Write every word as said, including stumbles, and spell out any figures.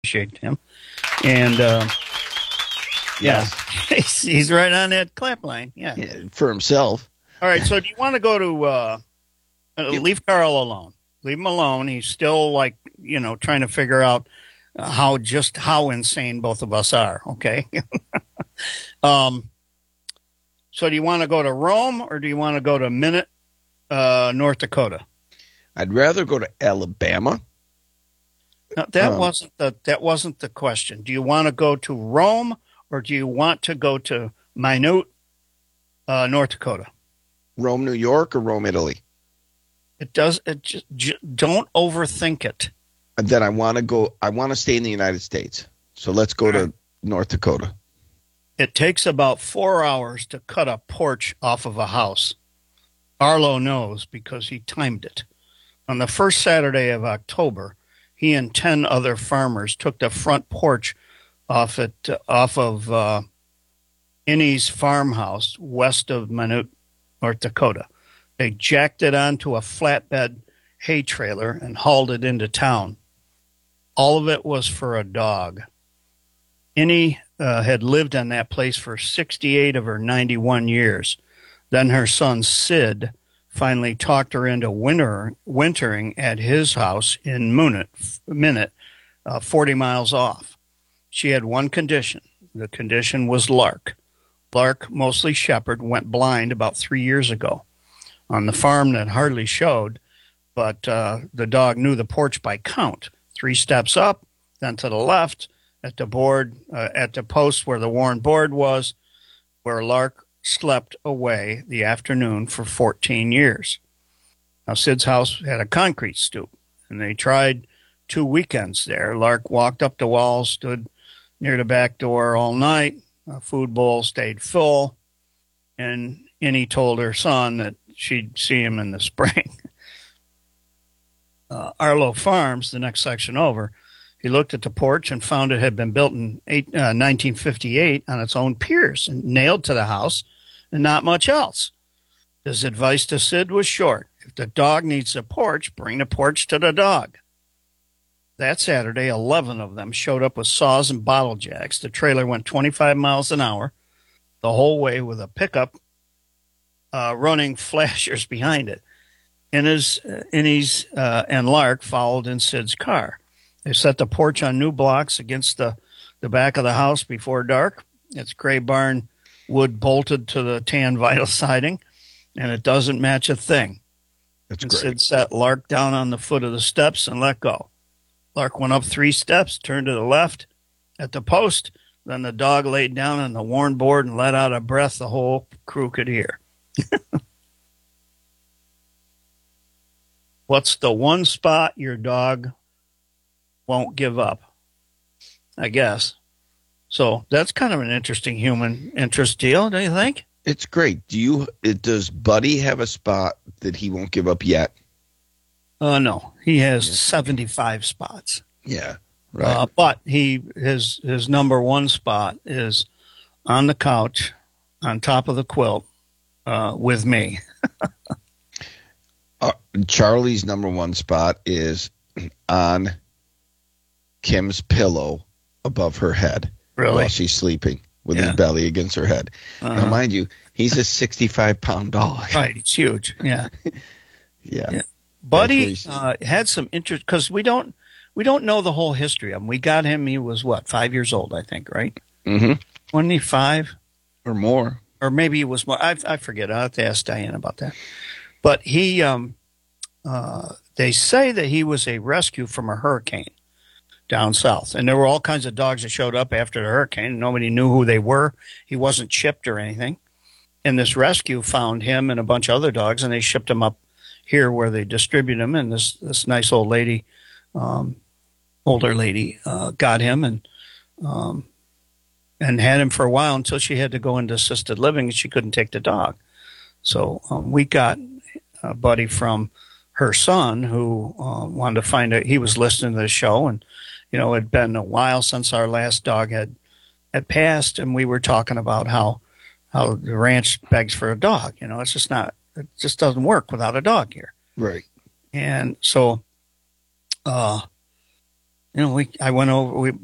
appreciate him. And uh, yeah, he's, he's right on that clap line. Yeah. yeah, for himself. All right. So do you want to go to uh, uh, leave Carl alone? Leave him alone. He's still like, you know, trying to figure out uh, how just how insane both of us are. Okay. um. So do you want to go to Rome or do you want to go to Minot, uh, North Dakota? I'd rather go to Alabama. No, that um, wasn't the that wasn't the question. Do you want to go to Rome or do you want to go to Minot, uh, North Dakota? Rome, New York, or Rome, Italy? It does. It just, j- don't overthink it. And then I want to go. I want to stay in the United States. So let's go to North Dakota. It takes about four hours to cut a porch off of a house. Arlo knows because he timed it. On the first Saturday of October, he and ten other farmers took the front porch off it uh, off of uh, Innie's farmhouse west of Minot, North Dakota. They jacked it onto a flatbed hay trailer and hauled it into town. All of it was for a dog. Innie uh, had lived on that place for sixty-eight of her ninety-one years. Then her son, Sid, finally talked her into winter, wintering at his house in Minot, Minot uh, forty miles off. She had one condition. The condition was Lark. Lark, mostly shepherd, went blind about three years ago. On the farm that hardly showed, but uh, the dog knew the porch by count. Three steps up, then to the left, at the board, uh, at the post where the worn board was, where Lark slept away the afternoon for fourteen years. Now, Sid's house had a concrete stoop, and they tried two weekends there. Lark walked up the wall, stood near the back door all night. A food bowl stayed full, and Innie told her son that she'd see him in the spring. uh, Arlo Farms, the next section over, he looked at the porch and found it had been built in eight, uh, nineteen fifty-eight on its own piers and nailed to the house and not much else. His advice to Sid was short. If the dog needs a porch, bring the porch to the dog. That Saturday, eleven of them showed up with saws and bottle jacks. The trailer went twenty-five miles an hour the whole way with a pickup uh, running flashers behind it. Innie's, uh, Innie's uh, and Lark followed in Sid's car. They set the porch on new blocks against the, the back of the house before dark. Its gray barn wood bolted to the tan vinyl siding, and it doesn't match a thing. That's and great. Sid sat Lark down on the foot of the steps and let go. Lark went up three steps, turned to the left at the post. Then the dog laid down on the worn board and let out a breath the whole crew could hear. What's the one spot your dog won't give up? I guess. So that's kind of an interesting human interest deal, don't you think? It's great. Do you? It, does Buddy have a spot that he won't give up yet? Uh, no, he has Yeah. seventy-five spots. Yeah, right. Uh, but he his his number one spot is on the couch, on top of the quilt, uh, with me. uh, Charlie's number one spot is on Kim's pillow above her head Really? while she's sleeping with Yeah. his belly against her head. Uh-huh. Now, mind you, he's a sixty-five pound dog. Right, it's huge. Yeah. Yeah. Yeah. Buddy That's uh, had some interest because we don't we don't know the whole history of him. We got him. He was what, five years old, I think, right? Mm-hmm. Wasn't he five? Or more. Or maybe he was more. I, I forget. I'll have to ask Diane about that. But he, um, uh, they say that he was a rescue from a hurricane down south. And there were all kinds of dogs that showed up after the hurricane. Nobody knew who they were. He wasn't chipped or anything. And this rescue found him and a bunch of other dogs, and they shipped him up here where they distribute him. And this, this nice old lady, um, older lady, uh, got him and, um, and had him for a while until she had to go into assisted living and she couldn't take the dog. So um, we got a buddy from her son who uh, wanted to find out. He was listening to the show, and, you know, it had been a while since our last dog had, had passed. And we were talking about how, how the ranch begs for a dog. You know, it's just not, it just doesn't work without a dog here. Right. And so, uh, You know, we I went over. We